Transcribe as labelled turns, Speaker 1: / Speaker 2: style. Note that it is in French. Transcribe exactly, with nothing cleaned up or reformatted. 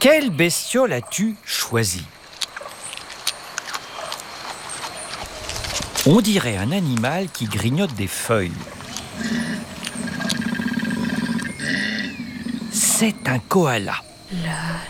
Speaker 1: Quelle bestiole as-tu choisi? On dirait un animal qui grignote des feuilles. C'est un koala.
Speaker 2: La